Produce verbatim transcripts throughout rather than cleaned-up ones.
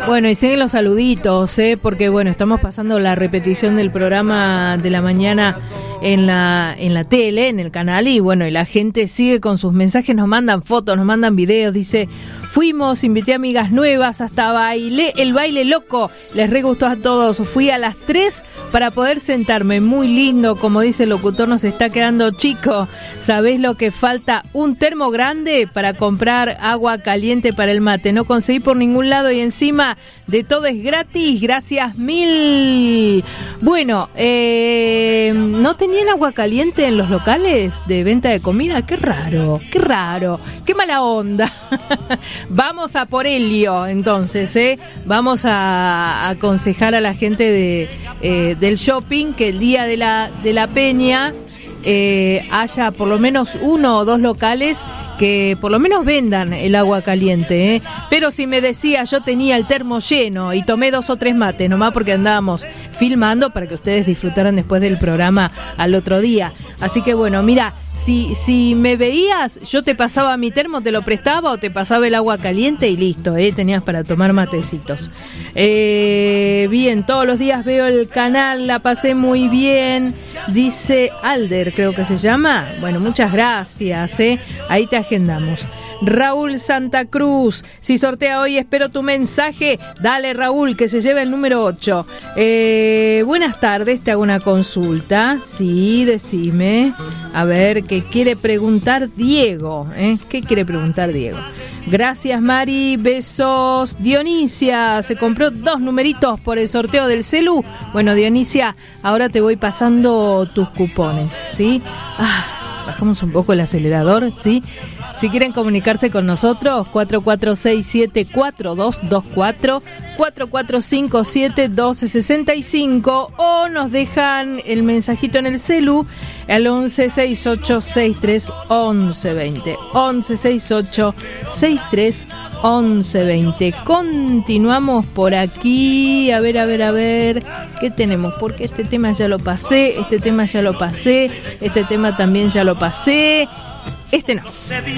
Bueno, y siguen los saluditos, ¿eh? Porque bueno, estamos pasando la repetición del programa de la mañana en la en la tele, en el canal, y bueno, y la gente sigue con sus mensajes, nos mandan fotos, nos mandan videos, dice, fuimos, invité amigas nuevas, hasta bailé el baile loco, les re gustó a todos, fui a las tres para poder sentarme, muy lindo, como dice el locutor, nos está quedando chico, ¿sabés lo que falta? Un termo grande para comprar agua caliente para el mate, no conseguí por ningún lado y encima de todo es gratis, gracias mil. Bueno, eh, ¿no tenían agua caliente en los locales de venta de comida? Qué raro, qué raro, qué mala onda. Vamos a por Helio, entonces, ¿eh? Vamos a, a aconsejar a la gente de eh, del shopping que el día de la, de la peña eh, haya por lo menos uno o dos locales que por lo menos vendan el agua caliente, ¿eh? Pero si me decía, yo tenía el termo lleno y tomé dos o tres mates, nomás porque andábamos filmando para que ustedes disfrutaran después del programa al otro día. Así que bueno, mira, si, si me veías, yo te pasaba mi termo, te lo prestaba o te pasaba el agua caliente y listo, ¿eh? Tenías para tomar matecitos. Eh, bien, todos los días veo el canal, la pasé muy bien, dice Alder, creo que se llama. Bueno, muchas gracias, ¿eh? Ahí te agendamos. Raúl Santa Cruz, si sortea hoy espero tu mensaje. Dale, Raúl, que se lleve el número ocho. Eh, buenas tardes, te hago una consulta. Sí, decime. A ver, ¿qué quiere preguntar Diego? ¿Eh? ¿Qué quiere preguntar Diego? Gracias, Mari, besos. Dionisia, se compró dos numeritos por el sorteo del celu. Bueno, Dionisia, ahora te voy pasando tus cupones, ¿sí? Ah, bajamos un poco el acelerador, ¿sí? Si quieren comunicarse con nosotros, cuatro cuatro seis siete cuatro dos dos cuatro, cuatro cuatro cinco siete uno dos seis cinco o nos dejan el mensajito en el celu al once sesenta y ocho sesenta y tres once veinte. once sesenta y ocho sesenta y tres once veinte. Continuamos por aquí. A ver, a ver, a ver. ¿Qué tenemos? Porque este tema ya lo pasé, este tema ya lo pasé, este tema también ya lo pasé. Este no.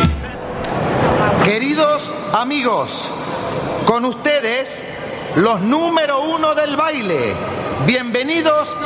Queridos amigos, con ustedes, los número uno del baile. Bienvenidos